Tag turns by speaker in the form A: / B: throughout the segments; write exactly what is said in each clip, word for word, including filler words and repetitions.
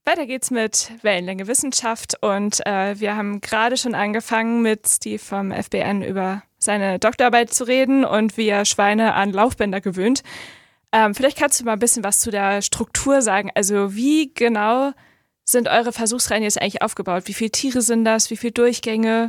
A: Weiter geht's mit Wellenlänge Wissenschaft und äh, wir haben gerade schon angefangen, mit Steve vom F B N über seine Doktorarbeit zu reden und wie er Schweine an Laufbänder gewöhnt. Ähm, vielleicht kannst du mal ein bisschen was zu der Struktur sagen. Also wie genau sind eure Versuchsreihen jetzt eigentlich aufgebaut? Wie viele Tiere sind das? Wie viele Durchgänge?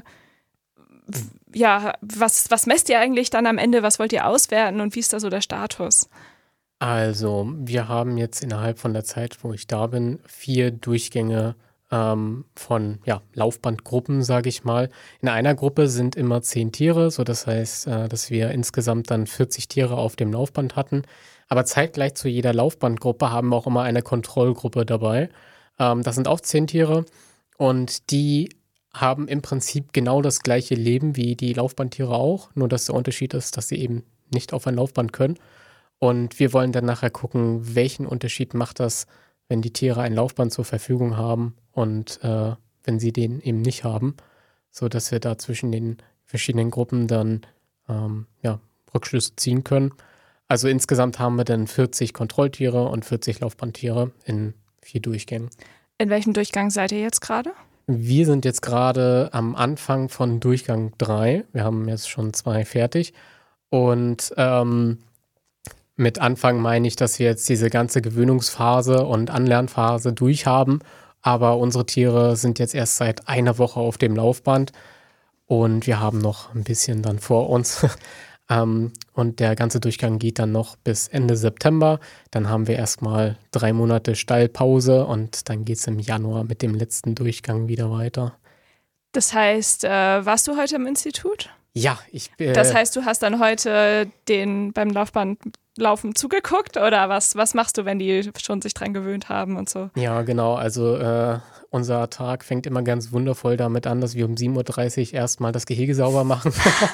A: Ja, was, was messt ihr eigentlich dann am Ende? Was wollt ihr auswerten und wie ist da so der Status?
B: Also, wir haben jetzt innerhalb von der Zeit, wo ich da bin, vier Durchgänge ähm, von ja, Laufbandgruppen, sage ich mal. In einer Gruppe sind immer zehn Tiere, so das heißt, äh, dass wir insgesamt dann vierzig Tiere auf dem Laufband hatten. Aber zeitgleich zu jeder Laufbandgruppe haben wir auch immer eine Kontrollgruppe dabei. Ähm, das sind auch zehn Tiere und die haben im Prinzip genau das gleiche Leben wie die Laufbandtiere auch, nur dass der Unterschied ist, dass sie eben nicht auf ein Laufband können. Und wir wollen dann nachher gucken, welchen Unterschied macht das, wenn die Tiere ein Laufband zur Verfügung haben und äh, wenn sie den eben nicht haben, sodass wir da zwischen den verschiedenen Gruppen dann ähm, ja, Rückschlüsse ziehen können. Also insgesamt haben wir dann vierzig Kontrolltiere und vierzig Laufbandtiere in vier Durchgängen.
A: In welchem Durchgang seid ihr jetzt gerade?
B: Wir sind jetzt gerade am Anfang von Durchgang drei. Wir haben jetzt schon zwei fertig. Und ähm, mit Anfang meine ich, dass wir jetzt diese ganze Gewöhnungsphase und Anlernphase durchhaben. Aber unsere Tiere sind jetzt erst seit einer Woche auf dem Laufband. Und wir haben noch ein bisschen dann vor uns. ähm, und der ganze Durchgang geht dann noch bis Ende September. Dann haben wir erstmal drei Monate Stallpause und dann geht es im Januar mit dem letzten Durchgang wieder weiter.
A: Das heißt, äh, warst du heute im Institut?
B: Ja, ich
A: äh, Das heißt, du hast dann heute den beim Laufbandlaufen zugeguckt oder was, was machst du, wenn die schon sich dran gewöhnt haben und so?
B: Ja, genau. Also äh, unser Tag fängt immer ganz wundervoll damit an, dass wir um sieben Uhr dreißig erstmal das Gehege sauber machen.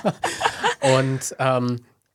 B: Und ähm,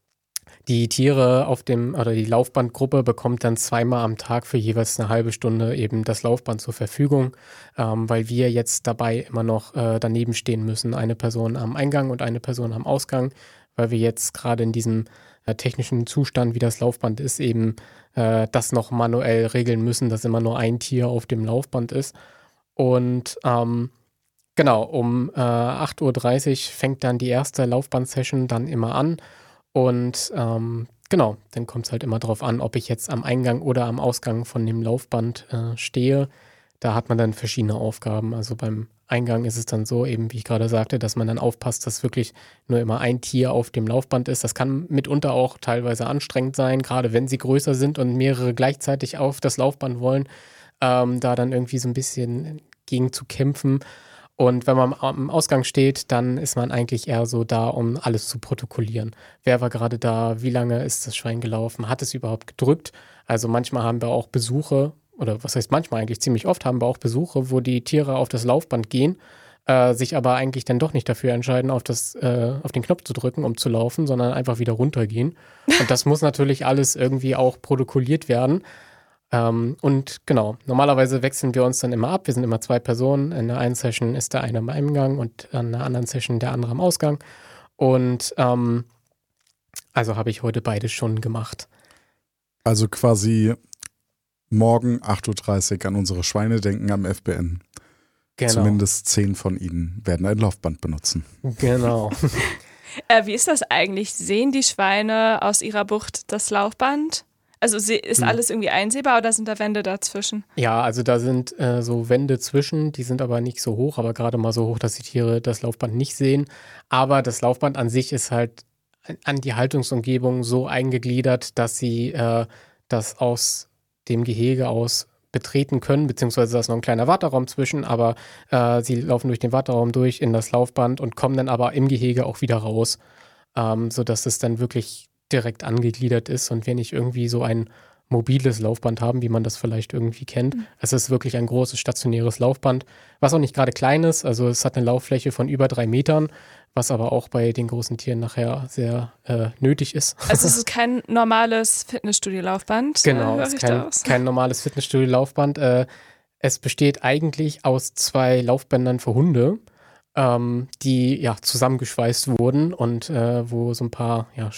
B: die Tiere auf dem, oder die Laufbandgruppe bekommt dann zweimal am Tag für jeweils eine halbe Stunde eben das Laufband zur Verfügung, ähm, weil wir jetzt dabei immer noch äh, daneben stehen müssen. Eine Person am Eingang und eine Person am Ausgang, weil wir jetzt gerade in diesem äh, technischen Zustand, wie das Laufband ist, eben äh, das noch manuell regeln müssen, dass immer nur ein Tier auf dem Laufband ist. Und ähm, genau, um äh, acht Uhr dreißig fängt dann die erste Laufband-Session dann immer an. Und ähm, genau, dann kommt es halt immer darauf an, ob ich jetzt am Eingang oder am Ausgang von dem Laufband äh, stehe. Da hat man dann verschiedene Aufgaben. Also beim Eingang ist es dann so, eben wie ich gerade sagte, dass man dann aufpasst, dass wirklich nur immer ein Tier auf dem Laufband ist. Das kann mitunter auch teilweise anstrengend sein, gerade wenn sie größer sind und mehrere gleichzeitig auf das Laufband wollen, ähm, da dann irgendwie so ein bisschen gegen zu kämpfen. Und wenn man am Ausgang steht, dann ist man eigentlich eher so da, um alles zu protokollieren. Wer war gerade da? Wie lange ist das Schwein gelaufen? Hat es überhaupt gedrückt? Also manchmal haben wir auch Besuche, oder was heißt manchmal eigentlich, ziemlich oft haben wir auch Besuche, wo die Tiere auf das Laufband gehen, äh, sich aber eigentlich dann doch nicht dafür entscheiden, auf, das, äh, auf den Knopf zu drücken, um zu laufen, sondern einfach wieder runtergehen. Und das muss natürlich alles irgendwie auch protokolliert werden. Ähm, und genau, normalerweise wechseln wir uns dann immer ab. Wir sind immer zwei Personen. In der einen Session ist der eine am Eingang und an der anderen Session der andere am Ausgang. Und ähm, also habe ich heute beides schon gemacht.
C: Also quasi morgen acht Uhr dreißig an unsere Schweine denken am F B N. Genau. Zumindest zehn von ihnen werden ein Laufband benutzen.
B: Genau.
A: äh, wie ist das eigentlich? Sehen die Schweine aus ihrer Bucht das Laufband? Also ist alles irgendwie einsehbar oder sind da Wände dazwischen?
B: Ja, also da sind äh, so Wände zwischen, die sind aber nicht so hoch, aber gerade mal so hoch, dass die Tiere das Laufband nicht sehen. Aber das Laufband an sich ist halt an die Haltungsumgebung so eingegliedert, dass sie äh, das aus dem Gehege aus betreten können, beziehungsweise da ist noch ein kleiner Warteraum zwischen, aber äh, sie laufen durch den Warteraum durch in das Laufband und kommen dann aber im Gehege auch wieder raus, ähm, sodass es dann wirklich direkt angegliedert ist und wir nicht irgendwie so ein mobiles Laufband haben, wie man das vielleicht irgendwie kennt. Mhm. Es ist wirklich ein großes stationäres Laufband, was auch nicht gerade klein ist. Also es hat eine Lauffläche von über drei Metern, was aber auch bei den großen Tieren nachher sehr äh, nötig ist.
A: Also es ist kein normales Fitnessstudio-Laufband?
B: Genau, es ist kein, kein normales Fitnessstudio-Laufband. Äh, es besteht eigentlich aus zwei Laufbändern für Hunde, Ähm, die ja zusammengeschweißt wurden und äh, wo so ein paar ja,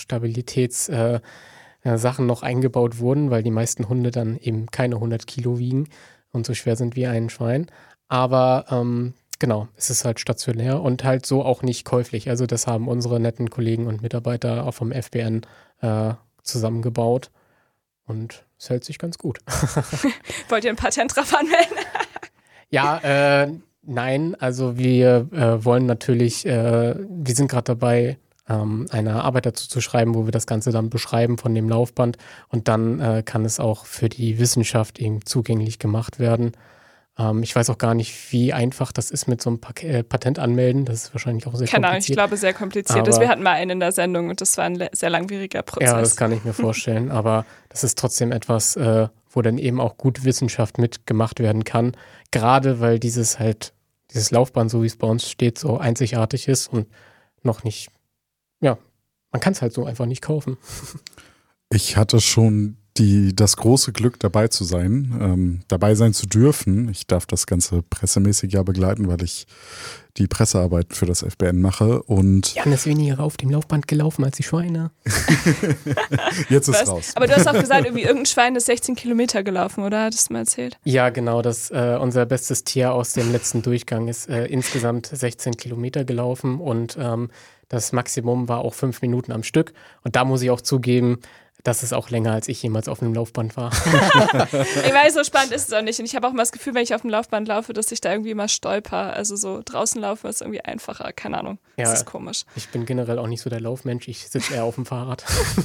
B: Stabilitätssachen äh, Sachen noch eingebaut wurden, weil die meisten Hunde dann eben keine hundert Kilo wiegen. und so schwer sind wie ein Schwein. Aber ähm, genau, es ist halt stationär und halt so auch nicht käuflich. Also das haben unsere netten Kollegen und Mitarbeiter auch vom F B N äh, zusammengebaut und es hält sich ganz gut.
A: Wollt ihr ein Patent drauf anmelden?
B: Ja, äh, nein, also wir äh, wollen natürlich, äh, wir sind gerade dabei, ähm, eine Arbeit dazu zu schreiben, wo wir das Ganze dann beschreiben von dem Laufband und dann äh, kann es auch für die Wissenschaft eben zugänglich gemacht werden. Ähm, ich weiß auch gar nicht, wie einfach das ist mit so einem Pak- äh, Patent anmelden, das ist wahrscheinlich auch sehr
A: Keine Ahnung,
B: kompliziert.
A: ich glaube sehr kompliziert.
B: Aber,
A: das, wir hatten mal einen in der Sendung und das war ein le- sehr langwieriger Prozess.
B: Ja, das kann ich mir vorstellen, aber das ist trotzdem etwas, äh, wo dann eben auch gut Wissenschaft mitgemacht werden kann, gerade weil dieses halt, dieses Laufband, so wie es bei uns steht, so einzigartig ist und noch nicht, ja, man kann es halt so einfach nicht kaufen.
C: Ich hatte schon die, das große Glück, dabei zu sein, ähm, dabei sein zu dürfen. Ich darf das Ganze pressemäßig ja begleiten, weil ich die Pressearbeit für das F B N mache. Und
B: Jan ist weniger auf dem Laufband gelaufen als die Schweine.
C: Jetzt ist
A: Was?
C: raus.
A: Aber du hast auch gesagt, irgendwie irgendein Schwein ist sechzehn Kilometer gelaufen, oder? Hattest du mal erzählt?
B: Ja, genau. Das, äh, unser bestes Tier aus dem letzten Durchgang ist äh, insgesamt sechzehn Kilometer gelaufen und ähm, das Maximum war auch fünf Minuten am Stück. Und da muss ich auch zugeben, das ist auch länger, als ich jemals auf einem Laufband war.
A: Ich weiß, so spannend ist es auch nicht. Und ich habe auch immer das Gefühl, wenn ich auf dem Laufband laufe, dass ich da irgendwie immer stolper. Also so draußen laufen ist irgendwie einfacher. Keine Ahnung. Das
B: Ja,
A: ist komisch.
B: Ich bin generell auch nicht so der Laufmensch. Ich sitze eher auf dem Fahrrad.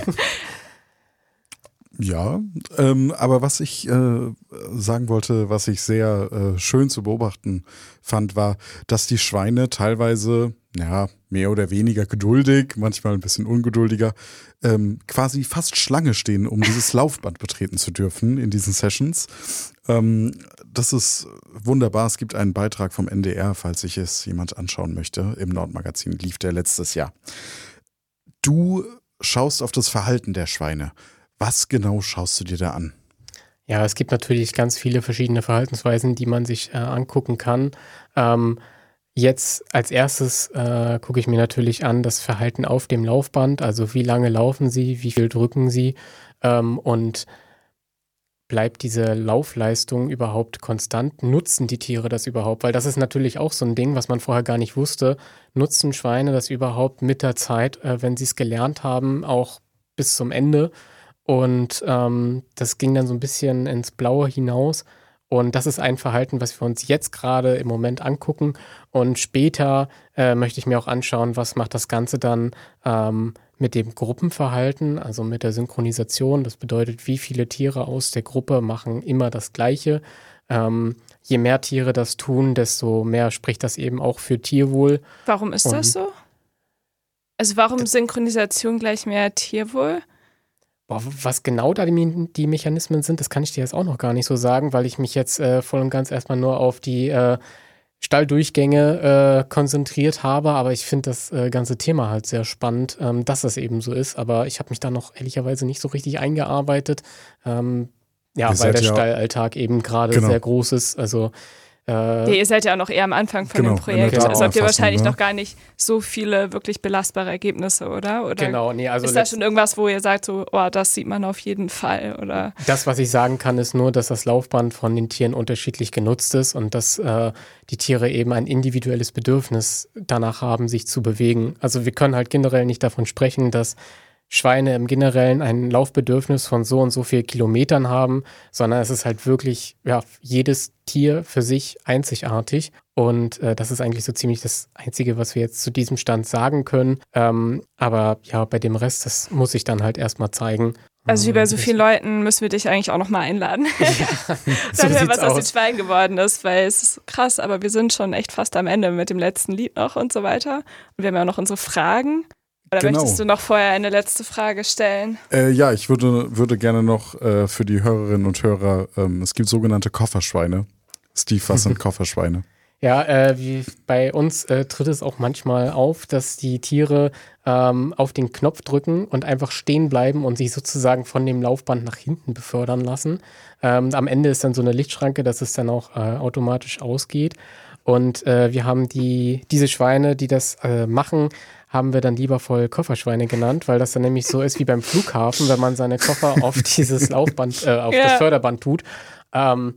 C: Ja, ähm, aber was ich äh, sagen wollte, was ich sehr äh, schön zu beobachten fand, war, dass die Schweine teilweise, ja, mehr oder weniger geduldig, manchmal ein bisschen ungeduldiger, ähm, quasi fast Schlange stehen, um dieses Laufband betreten zu dürfen in diesen Sessions. Ähm, das ist wunderbar. Es gibt einen Beitrag vom N D R, falls sich es jemand anschauen möchte. Im Nordmagazin lief der letztes Jahr. Du schaust auf das Verhalten der Schweine. Was genau schaust du dir da an?
B: Ja, es gibt natürlich ganz viele verschiedene Verhaltensweisen, die man sich äh, angucken kann. Ähm, jetzt als erstes äh, gucke ich mir natürlich an das Verhalten auf dem Laufband, also wie lange laufen sie, wie viel drücken sie ähm, und bleibt diese Laufleistung überhaupt konstant? Nutzen die Tiere das überhaupt? Weil das ist natürlich auch so ein Ding, was man vorher gar nicht wusste. Nutzen Schweine das überhaupt mit der Zeit, äh, wenn sie es gelernt haben, auch bis zum Ende? Und ähm, das ging dann so ein bisschen ins Blaue hinaus. Und das ist ein Verhalten, was wir uns jetzt gerade im Moment angucken. Und später äh, möchte ich mir auch anschauen, was macht das Ganze dann ähm, mit dem Gruppenverhalten, also mit der Synchronisation. Das bedeutet, wie viele Tiere aus der Gruppe machen immer das Gleiche. Ähm, je mehr Tiere das tun, desto mehr spricht das eben auch für Tierwohl.
A: Warum ist
B: Und
A: das so? Also warum Synchronisation gleich mehr Tierwohl?
B: Boah, was genau da die, die Mechanismen sind, das kann ich dir jetzt auch noch gar nicht so sagen, weil ich mich jetzt äh, voll und ganz erstmal nur auf die äh, Stalldurchgänge äh, konzentriert habe. Aber ich finde das äh, ganze Thema halt sehr spannend, ähm, dass das eben so ist. Aber ich habe mich da noch ehrlicherweise nicht so richtig eingearbeitet. Ähm, ja,
C: Ihr
B: weil
C: seid
B: der
C: ja-
B: Stallalltag eben gerade
C: Genau.
B: sehr groß ist. Also äh,
A: Ja, ihr seid ja auch noch eher am Anfang von
C: Genau,
A: dem Projekt.
C: in der
A: Also habt ihr
C: Datenerfassung,
A: wahrscheinlich
C: ne?
A: noch gar nicht so viele wirklich belastbare Ergebnisse, oder? Oder
B: genau, nee, also
A: ist da
B: letzt-
A: schon irgendwas, wo ihr sagt, so, oh, das sieht man auf jeden Fall? Oder
B: Das, was ich sagen kann, ist nur, dass das Laufband von den Tieren unterschiedlich genutzt ist und dass äh, die Tiere eben ein individuelles Bedürfnis danach haben, sich zu bewegen. Also wir können halt generell nicht davon sprechen, dass Schweine im Generellen ein Laufbedürfnis von so und so viel Kilometern haben, sondern es ist halt wirklich, ja, jedes Tier für sich einzigartig. Und äh, das ist eigentlich so ziemlich das Einzige, was wir jetzt zu diesem Stand sagen können. Ähm, aber ja, bei dem Rest, das muss ich dann halt erstmal zeigen.
A: also wie bei so
B: Das-
A: vielen Leuten müssen wir dich eigentlich auch nochmal einladen.
B: Ja, so
A: Dann hören, was
B: sieht's
A: aus den
B: aus.
A: Schweinen geworden ist, weil es ist krass, aber wir sind schon echt fast am Ende mit dem letzten Lied noch und so weiter. Und wir haben ja auch noch unsere Fragen. Oder
C: Genau.
A: möchtest du noch vorher eine letzte Frage stellen?
C: Äh, ja, ich würde, würde gerne noch äh, für die Hörerinnen und Hörer, ähm, es gibt sogenannte Kofferschweine. Steve, was sind Kofferschweine?
B: Ja, äh, wie bei uns äh, tritt es auch manchmal auf, dass die Tiere ähm, auf den Knopf drücken und einfach stehen bleiben und sich sozusagen von dem Laufband nach hinten befördern lassen. Ähm, am Ende ist dann so eine Lichtschranke, dass es dann auch äh, automatisch ausgeht. Und äh, wir haben die, diese Schweine, die das äh, machen, haben wir dann liebevoll Kofferschweine genannt, weil das dann nämlich so ist wie beim Flughafen, wenn man seine Koffer auf dieses Laufband, äh, auf
A: Ja.
B: das Förderband tut. Ähm,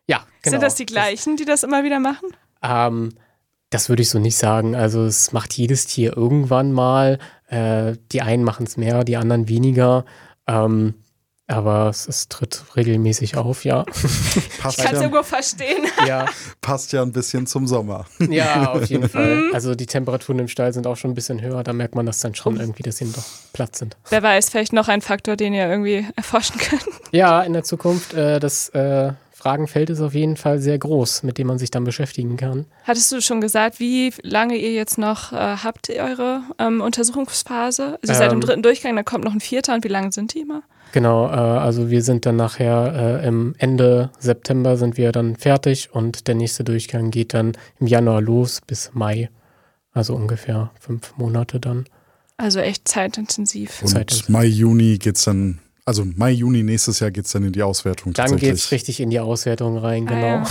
B: Ja, genau.
A: Sind das die gleichen, die das immer wieder machen?
B: Ähm, das würde ich so nicht sagen. Also es macht jedes Tier irgendwann mal. Äh, die einen machen es mehr, die anderen weniger. Ähm, aber es, es tritt regelmäßig auf, ja.
C: Passt
A: Ich kann es
C: ja,
A: irgendwo verstehen.
B: Ja.
C: passt ja ein bisschen zum Sommer.
B: Ja, auf jeden Fall. Also die Temperaturen im Stall sind auch schon ein bisschen höher. Da merkt man das dann schon irgendwie, dass sie doch platt sind.
A: Wer weiß, vielleicht noch ein Faktor, den ihr irgendwie erforschen könnt.
B: Ja, in der Zukunft, äh, das äh, Fragenfeld ist auf jeden Fall sehr groß, mit dem man sich dann beschäftigen kann.
A: Hattest du schon gesagt, wie lange ihr jetzt noch äh, habt, eure ähm, Untersuchungsphase? Also ihr seid im
B: Ähm,
A: dritten Durchgang, dann kommt noch ein vierter. Und wie lange sind die immer?
B: Genau, äh, also wir sind dann nachher äh, im Ende September sind wir dann fertig und der nächste Durchgang geht dann im Januar los bis Mai. Also ungefähr fünf Monate dann.
A: Also echt zeitintensiv.
C: Und
B: Zeit ist-
C: Mai, Juni geht's dann, also Mai, Juni nächstes Jahr geht's dann in die Auswertung
B: Dann
C: tatsächlich.
B: geht's richtig in die Auswertung rein,
A: Ah,
B: genau.
A: ja.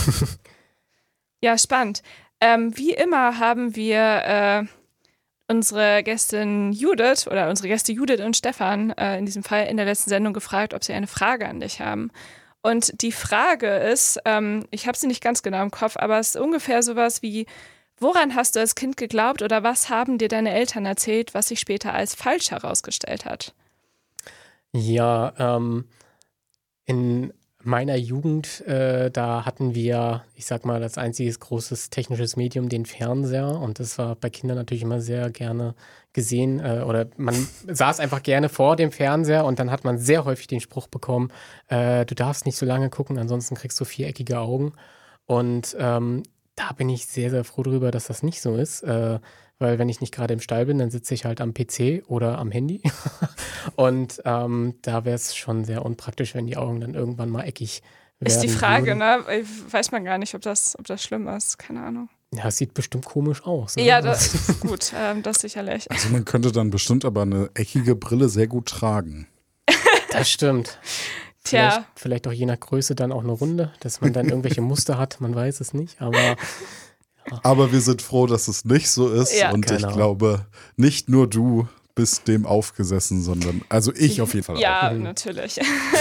A: Ja, spannend. Ähm, wie immer haben wir äh, unsere Gästin Judith oder unsere Gäste Judith und Stefan äh, in diesem Fall in der letzten Sendung gefragt, ob sie eine Frage an dich haben. Und die Frage ist, ähm, ich habe sie nicht ganz genau im Kopf, aber es ist ungefähr sowas wie, woran hast du als Kind geglaubt oder was haben dir deine Eltern erzählt, was sich später als falsch herausgestellt hat?
B: Ja, ähm, in meiner Jugend, äh, da hatten wir, ich sag mal, als einziges großes technisches Medium den Fernseher und das war bei Kindern natürlich immer sehr gerne gesehen äh, oder man saß einfach gerne vor dem Fernseher und dann hat man sehr häufig den Spruch bekommen, äh, du darfst nicht so lange gucken, ansonsten kriegst du viereckige Augen und ähm, da bin ich sehr, sehr froh drüber, dass das nicht so ist, äh, weil wenn ich nicht gerade im Stall bin, dann sitze ich halt am P C oder am Handy und ähm, da wäre es schon sehr unpraktisch, wenn die Augen dann irgendwann mal eckig werden
A: Ist die Frage,
B: würden.
A: ne? Weiß man gar nicht, ob das, ob das schlimm ist. Keine Ahnung.
B: Ja, es sieht bestimmt komisch aus. Ne?
A: Ja, das, gut, ähm, das sicherlich.
C: Also man könnte dann bestimmt aber eine eckige Brille sehr gut tragen.
B: Das stimmt.
A: Tja.
B: Vielleicht, vielleicht auch je nach Größe dann auch eine Runde, dass man dann irgendwelche Muster hat, man weiß es nicht, aber
C: Aber wir sind froh, dass es nicht so ist.
A: Ja.
C: Und
B: Genau.
C: ich glaube, nicht nur du bist dem aufgesessen, sondern, also ich auf jeden Fall auch.
A: Ja, natürlich.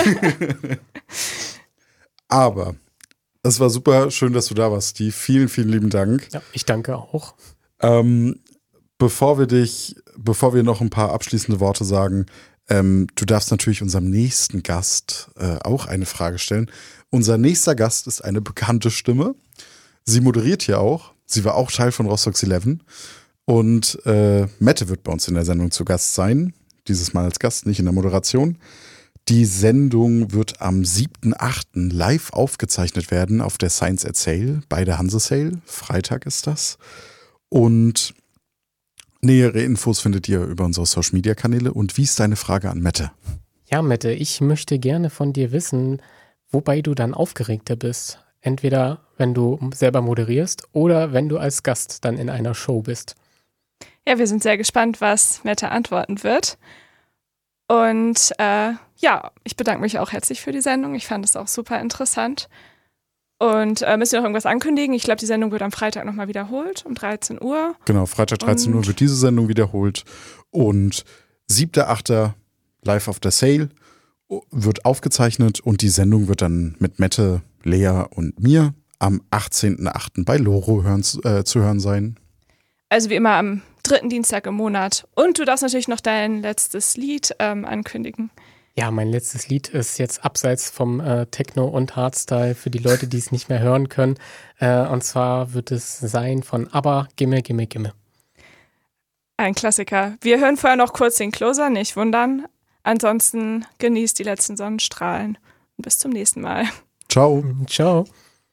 C: Aber es war super schön, dass du da warst, Steve. Vielen, vielen lieben Dank.
B: ja, ich danke auch.
C: Ähm, bevor wir dich, bevor wir noch ein paar abschließende Worte sagen, ähm, du darfst natürlich unserem nächsten Gast äh, auch eine Frage stellen. Unser nächster Gast ist eine bekannte Stimme. Sie moderiert hier auch. Sie war auch Teil von Rostock's Eleven. Und äh, Mette wird bei uns in der Sendung zu Gast sein. Dieses Mal als Gast, nicht in der Moderation. Die Sendung wird am siebten achten live aufgezeichnet werden auf der Science at Sail bei der Hanse Sail. Freitag ist das. Und nähere Infos findet ihr über unsere Social-Media-Kanäle. Und wie ist deine Frage an Mette?
B: Ja, Mette, ich möchte gerne von dir wissen, wobei du dann aufgeregter bist. Entweder wenn du selber moderierst oder wenn du als Gast dann in einer Show bist.
A: Ja, wir sind sehr gespannt, was Mette antworten wird. Und äh, ja, ich bedanke mich auch herzlich für die Sendung. Ich fand es auch super interessant. Und äh, müssen wir noch irgendwas ankündigen? Ich glaube, die Sendung wird am Freitag nochmal wiederholt, um dreizehn Uhr.
C: Genau, Freitag dreizehn Uhr
A: Und-
C: wird diese Sendung wiederholt. Und siebter achter live auf der Sail wird aufgezeichnet und die Sendung wird dann mit Mette, Lea und mir am achtzehnten achten bei Loro hören, äh, zu hören sein.
A: Also wie immer am dritten Dienstag im Monat. Und du darfst natürlich noch dein letztes Lied ähm, ankündigen.
B: Ja, mein letztes Lied ist jetzt abseits vom äh, Techno und Hardstyle für die Leute, die es nicht mehr hören können. Äh, und zwar wird es sein von ABBA, Gimme, Gimme, Gimme.
A: Ein Klassiker. Wir hören vorher noch kurz den Closer, nicht wundern. Ansonsten genießt die letzten Sonnenstrahlen. Und bis zum nächsten Mal.
C: Ciao.
B: Ciao.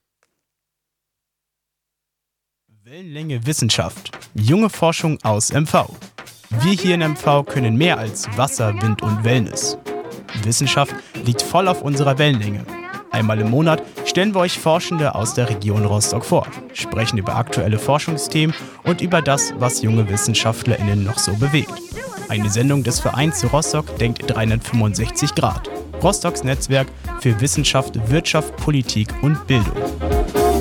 D: Wellenlänge Wissenschaft. Junge Forschung aus M V. Wir hier in M V können mehr als Wasser, Wind und Wellness. Wissenschaft liegt voll auf unserer Wellenlänge. Einmal im Monat stellen wir euch Forschende aus der Region Rostock vor, sprechen über aktuelle Forschungsthemen und über das, was junge WissenschaftlerInnen noch so bewegt. Eine Sendung des Vereins Rostock denkt dreihundertfünfundsechzig Grad. Rostocks Netzwerk für Wissenschaft, Wirtschaft, Politik und Bildung.